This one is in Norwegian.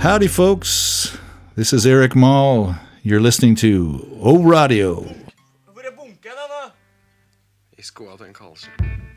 Howdy, folks. This is Eric Mall. You're listening to O Radio. Hvor er bunken da? I skoa til en Karlsen.